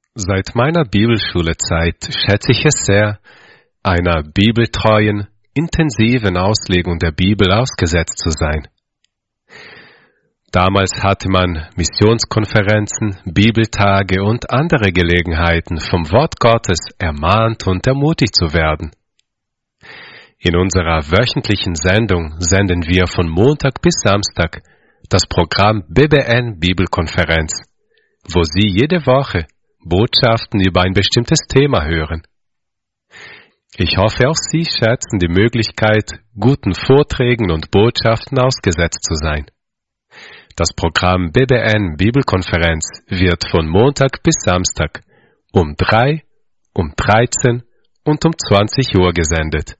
Seit meiner Bibelschulezeit schätze ich es sehr, einer bibeltreuen, intensiven Auslegung der Bibel ausgesetzt zu sein. Damals hatte man Missionskonferenzen, Bibeltage und andere Gelegenheiten, vom Wort Gottes ermahnt und ermutigt zu werden. In unserer wöchentlichen Sendung senden wir von Montag bis Samstag das Programm BBN Bibelkonferenz, wo Sie jede Woche Botschaften über ein bestimmtes Thema hören. Ich hoffe, auch Sie schätzen die Möglichkeit, guten Vorträgen und Botschaften ausgesetzt zu sein. Das Programm BBN Bibelkonferenz wird von Montag bis Samstag um 3, um 13 und um 20 Uhr gesendet.